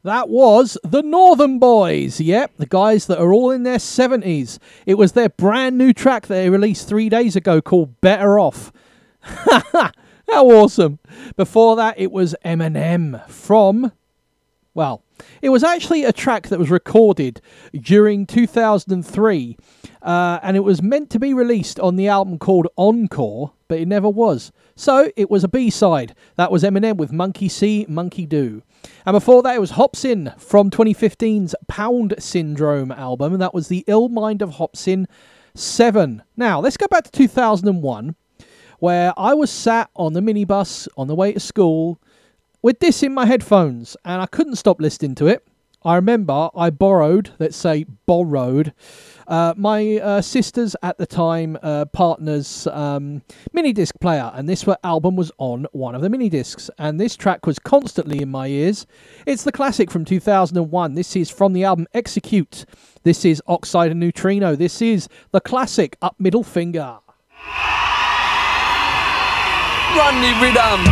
That was the Northern Boys. Yep, the guys that are all in their 70s. It was their brand new track that they released 3 days ago called Better Off. How awesome. Before that, it was Eminem from... Well, it was actually a track that was recorded during 2003, and it was meant to be released on the album called Encore, but it never was. So it was a B-side. That was Eminem with Monkey See, Monkey Do. And before that, it was Hopsin from 2015's Pound Syndrome album, and that was The Ill Mind of Hopsin 7. Now, let's go back to 2001, where I was sat on the minibus on the way to school with this in my headphones, and I couldn't stop listening to it. I remember I borrowed my sister's at the time partner's mini disc player, and this album was on one of the mini discs, and this track was constantly in my ears. It's the classic from 2001. This is from the album Execute. This is Oxide and Neutrino. This is the classic Up Middle Finger. Run the rhythm.